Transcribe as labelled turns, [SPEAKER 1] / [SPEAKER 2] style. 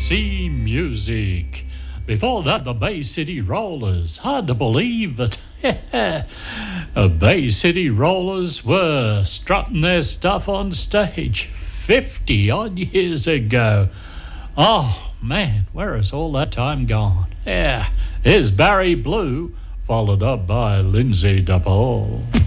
[SPEAKER 1] Tennessee music. Before that, the Bay City Rollers. Hard to believe that Bay City Rollers were strutting their stuff on stage 50 odd years ago. Oh, man, where has all that time gone? Yeah, here's Barry Blue, followed up by Lindsay DePaul.